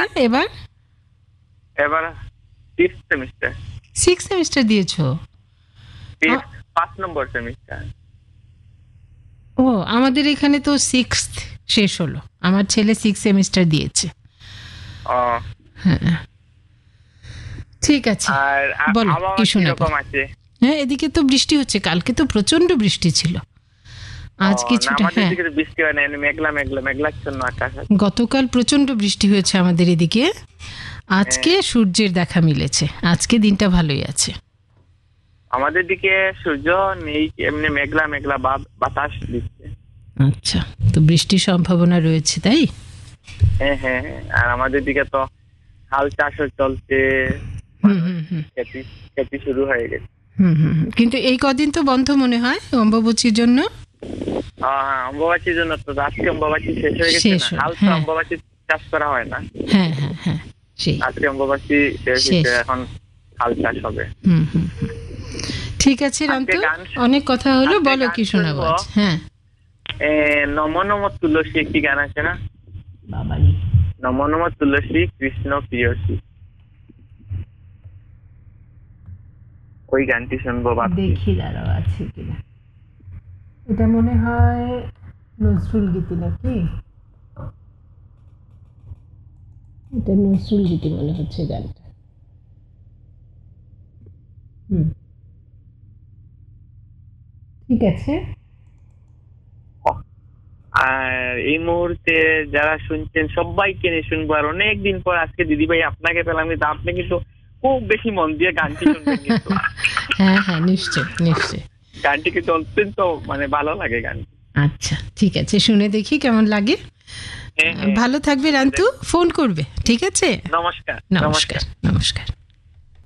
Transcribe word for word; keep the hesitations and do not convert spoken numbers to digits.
এবার এবার six semester six semester দিয়েছো? পাঁচ নম্বর সেমিস্টার। ও, আমাদের এখানে তো সিক্সথ শেষ হলো, আমার ছেলে সিক্স সেমিস্টার দিয়েছে। ও হ্যাঁ, ঠিক আছে, আর বলো আবহাওয়া কি শোনাবো? কিরকম আছে? হ্যাঁ, এদিকে তো বৃষ্টি হচ্ছে, কালকে তো প্রচন্ড বৃষ্টি ছিল, আজ ও, না, কিছুটা। আমাদের হ্যাঁ, দিকে তো বৃষ্টি হয় না, এমনি মেঘলা মেঘলা মেঘলাচ্ছন্ন আকাশ আছে। গতকাল প্রচন্ড বৃষ্টি হয়েছে আমাদের এদিকে, আজকে সূর্যের দেখা মিলেছে, আজকে দিনটা ভালোই আছে। আমাদের দিকে সূর্য নেই, এমনি মেঘলা মেঘলা বা- বাতাস দিচ্ছে। আচ্ছা, তো বৃষ্টির সম্ভাবনা রয়েছে তাই? হ্যাঁ হ্যাঁ হ্যাঁ। আর আমাদের দিকে তো হাল চাষও চলছে, হুম হুম হুম খেতি খেতি শুরু হয়ে গেছে। হুম হুম হুম। কিন্তু এই কদিন তো বন্ধ মনে হয় অম্বুবাচীর জন্য। হ্যাঁ হ্যাঁ, অম্বুবাচীর জন্য তো আজকে অম্বুবাচী শেষ হয়ে গেছে শেষ না, হলো, হাল তো হ্যাঁ। অম্বুবাচী চাষ করা হয় না। হ্যাঁ হ্যাঁ হ্যাঁ, সেই আজকে অম্বুবাচী শেষ শেষ। হয়েছে, এখন হাল চাষ হবে। হুম হুম হুম। ঠিক আছে রান্তু, গান অনেক কথা হলো, আজকে বলো গান কি শোনাবো শুনবো। আজ? হ্যাঁ, এ, নম নম তুলসী একটি গান আছে না, বাবারি, নম নম তুলসী কৃষ্ণ প্রিয়সী, ওই গানটি শুনবো ভাবছি। দেখি দাঁড়াও আছে কিনা। এটা মনে হয় নজরুল গীতি নাকি? এটা নজরুল গীতি মনে হচ্ছে গানটা। হুম, ঠিক আছে। আর এই মুহূর্তে যারা শুনছেন সবাইকে নিয়ে শুনবো, আর অনেকদিন পর আজকে দিদিভাই আপনাকে পেলাম, কিন্তু আপনি কিন্তু খুব বেশি মন দিয়ে গানটি শুনবেন কিন্তু। হ্যাঁ হ্যাঁ, নিশ্চয় নিশ্চয়। গানটি কিন্তু অত্যন্ত মানে ভালো লাগে গান। আচ্ছা, ঠিক আছে, শুনে দেখি কেমন লাগে। হ্যাঁ, হ্যাঁ। ভালো থাকবে রান্তু, ফোন করবে, ঠিক আছে? নমস্কার নমস্কার নমস্কার।